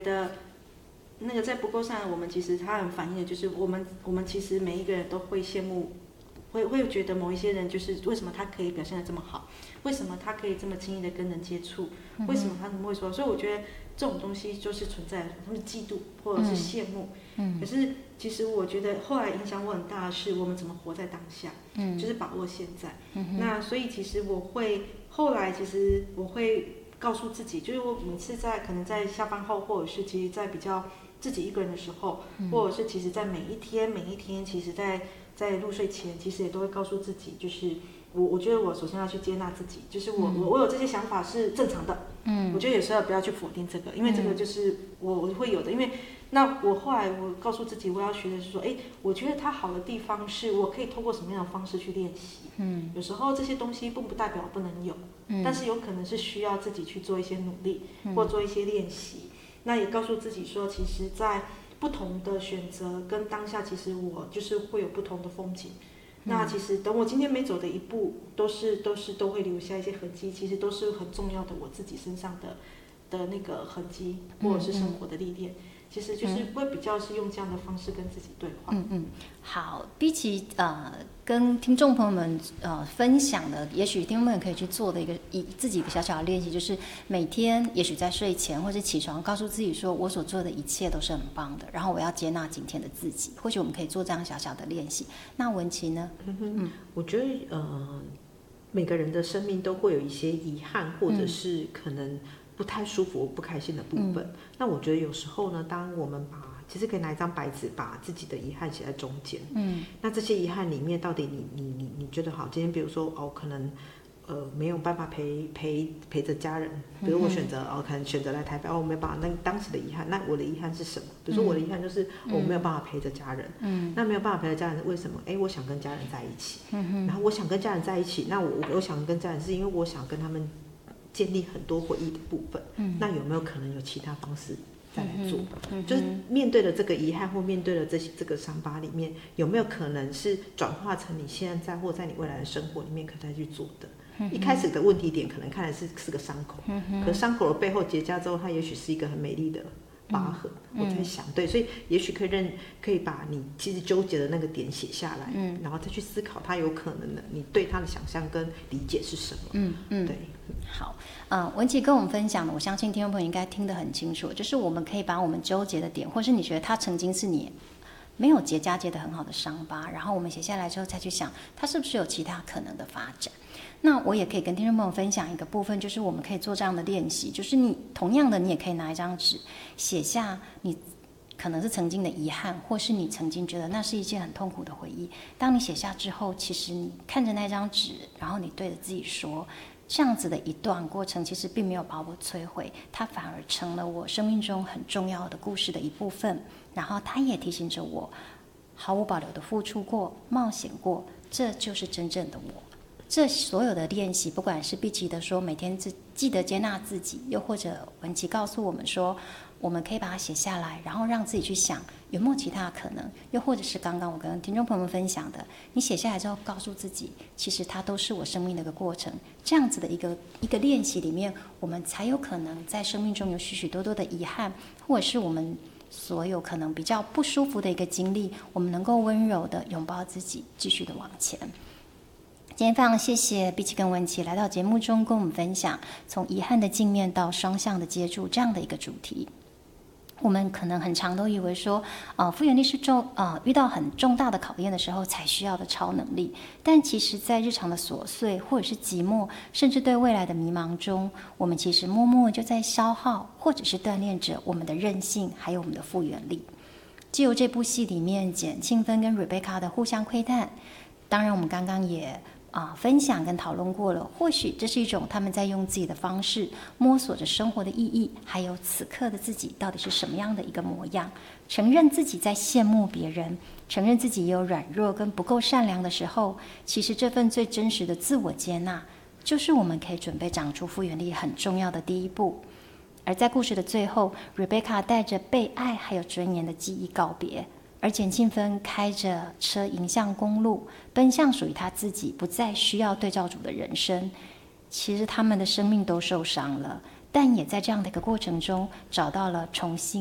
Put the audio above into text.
的那个在不够上，我们其实它很反映的就是我们其实每一个人都会羡慕，会觉得某一些人就是为什么他可以表现得这么好，为什么他可以这么轻易的跟人接触，为什么他们会说？所以我觉得这种东西就是存在，他们嫉妒或者是羡慕。可是其实我觉得后来影响我很大的是我们怎么活在当下，就是把握现在。那所以其实后来其实我会告诉自己，就是我每次可能在下班后，或者是其实在比较自己一个人的时候，或者是其实在每一天，其实在入睡前，其实也都会告诉自己，就是我觉得我首先要去接纳自己，就是我有这些想法是正常的。我觉得有时候不要去否定这个，因为这个就是我会有的。因为那我后来我告诉自己，我要学的是说，我觉得它好的地方是我可以透过什么样的方式去练习。有时候这些东西不代表不能有，但是有可能是需要自己去做一些努力，或做一些练习。那也告诉自己说，其实在不同的选择跟当下，其实我就是会有不同的风景。那其实等我今天每走的一步，都会留下一些痕迹，其实都是很重要的我自己身上的那个痕迹，或者是生活的历练。其实就是会比较是用这样的方式跟自己对话。 好，比起跟听众朋友们分享的，也许听众朋友可以去做的自己一个小小的练习，就是每天也许在睡前或者起床，告诉自己说，我所做的一切都是很棒的，然后我要接纳今天的自己。或许我们可以做这样小小的练习。那文琪呢？ 我觉得每个人的生命都会有一些遗憾，或者是可能不太舒服、不开心的部分。那我觉得有时候呢，当我们其实可以拿一张白纸，把自己的遗憾写在中间。那这些遗憾里面，到底你觉得好？今天比如说可能没有办法陪着家人，比如我选择可能选择来台北，我没有办法。那当时的遗憾，那我的遗憾是什么？比如说我的遗憾就是我没有办法陪着家人。那没有办法陪着家人是为什么？我想跟家人在一起。然后我想跟家人在一起，那我想跟家人是因为我想跟他们建立很多回忆的部分。那有没有可能有其他方式再来做？就是面对了这个遗憾，或面对了这个伤疤里面，有没有可能是转化成你现在或在你未来的生活里面可再去做的？一开始的问题点可能看来是个伤口，可伤口的背后结痂之后，它也许是一个很美丽的疤痕。我在想，对，所以也许可以把你其实纠结的那个点写下来，然后再去思考它有可能的你对它的想象跟理解是什么。对。 好，文琪跟我们分享的，我相信听众朋友应该听得很清楚，就是我们可以把我们纠结的点，或是你觉得它曾经是你没有结痂结得很好的伤疤，然后我们写下来之后再去想，它是不是有其他可能的发展。那我也可以跟听众朋友分享一个部分，就是我们可以做这样的练习，就是同样的，你也可以拿一张纸写下你可能是曾经的遗憾，或是你曾经觉得那是一件很痛苦的回忆。当你写下之后，其实你看着那张纸，然后你对着自己说，这样子的一段过程其实并没有把我摧毁，它反而成了我生命中很重要的故事的一部分。然后它也提醒着我，毫无保留的付出过，冒险过，这就是真正的我。这所有的练习，不管是碧琪的说每天记得接纳自己，又或者文琪告诉我们说，我们可以把它写下来，然后让自己去想有没有其他的可能，又或者是刚刚我跟听众朋友们分享的，你写下来之后告诉自己，其实它都是我生命的一个过程。这样子的一个练习里面，我们才有可能在生命中有许许多多的遗憾，或者是我们所有可能比较不舒服的一个经历，我们能够温柔的拥抱自己，继续的往前。今天非常谢谢碧琪跟文琪来到节目中跟我们分享从遗憾的镜面到双向的接住这样的一个主题。我们可能很常都以为说复原力是遇到很重大的考验的时候才需要的超能力，但其实在日常的琐碎或者是寂寞，甚至对未来的迷茫中，我们其实默默就在消耗或者是锻炼着我们的韧性还有我们的复原力。藉由这部戏里面简庆芬跟 Rebecca 的互相窥探，当然我们刚刚也分享跟讨论过了，或许这是一种他们在用自己的方式摸索着生活的意义，还有此刻的自己到底是什么样的一个模样，承认自己在羡慕别人，承认自己也有软弱跟不够善良的时候，其实这份最真实的自我接纳，就是我们可以准备长出复原力很重要的第一步。而在故事的最后， Rebecca 带着被爱还有尊严的记忆告别，而简庆芬开着车迎向公路，奔向属于他自己不再需要对照组的人生。其实他们的生命都受伤了， 但也在这样的一个过程中找到了重新